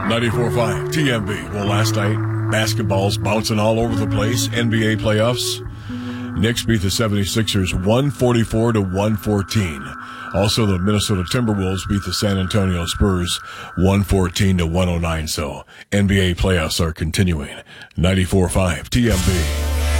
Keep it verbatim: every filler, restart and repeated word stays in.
ninety-four point five T M B. Well, last night, basketball's bouncing all over the place. N B A playoffs. Knicks beat the seventy-sixers one forty-four to one fourteen. Also, the Minnesota Timberwolves beat the San Antonio Spurs one fourteen to one oh nine. So, N B A playoffs are continuing. ninety-four point five T M B.